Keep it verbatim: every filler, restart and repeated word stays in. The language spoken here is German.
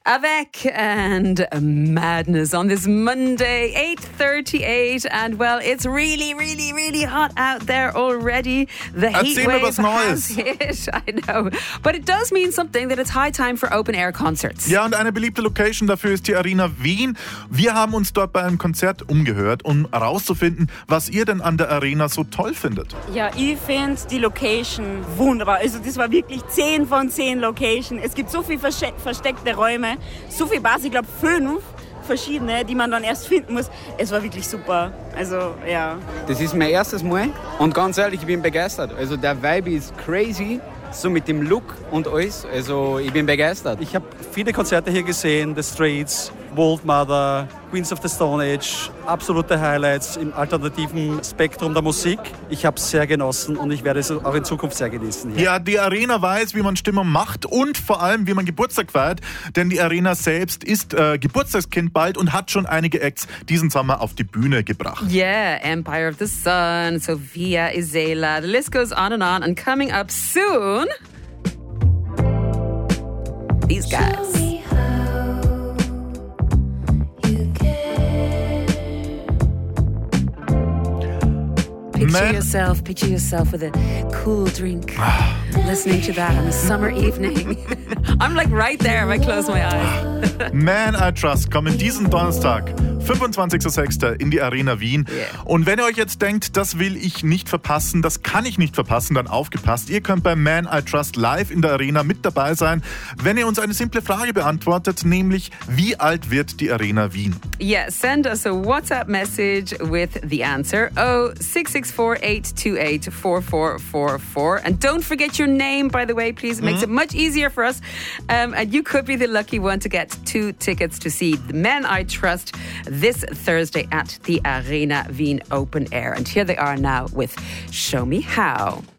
Avec and Madness on this Monday, eight thirty-eight, and well, it's really, really, really hot out there already. The heat Erzähl mir was wave Neues. has hit, I know. But it does mean something that it's high time for open-air concerts. Ja, und eine beliebte Location dafür ist die Arena Wien. Wir haben uns dort bei einem Konzert umgehört, um herauszufinden, was ihr denn an der Arena so toll findet. Ja, ich finde die Location wunderbar. Also das war wirklich zehn von zehn Location. Es gibt so viele verste- versteckte Räume, so viel Bars, ich glaube fünf verschiedene, die man dann erst finden muss. Es war wirklich super. Also, ja. Das ist mein erstes Mal und ganz ehrlich, ich bin begeistert. Also der Vibe ist crazy, so mit dem Look und alles. Also ich bin begeistert. Ich habe viele Konzerte hier gesehen, The Straits, Wolf Mother, Queens of the Stone Age, absolute Highlights im alternativen Spektrum der Musik. Ich habe es sehr genossen und ich werde es auch in Zukunft sehr genießen. Hier. Ja, die Arena weiß, wie man Stimmung macht und vor allem, wie man Geburtstag feiert, denn die Arena selbst ist äh, Geburtstagskind bald und hat schon einige Acts diesen Sommer auf die Bühne gebracht. Yeah, Empire of the Sun, Sophia Isela, the list goes on and on. And coming up soon, these guys. Picture Man- yourself, picture yourself with a cool drink, listening to that on a summer evening. I'm like right there if I close my eyes. Man I Trust kommen diesen Donnerstag, fünfundzwanzigster sechster in die Arena Wien. Yeah. Und wenn ihr euch jetzt denkt, das will ich nicht verpassen, das kann ich nicht verpassen, dann aufgepasst. Ihr könnt bei Man I Trust live in der Arena mit dabei sein, wenn ihr uns eine simple Frage beantwortet, nämlich wie alt wird die Arena Wien? Yeah, send us a WhatsApp message with the answer oh six six four, eight two eight, four four four four. And don't forget your name, by the way, please. It makes it much easier for us. Um, and you could be the lucky one to get two tickets to see the Men I Trust this Thursday at the Arena Wien Open Air. And here they are now with Show Me How.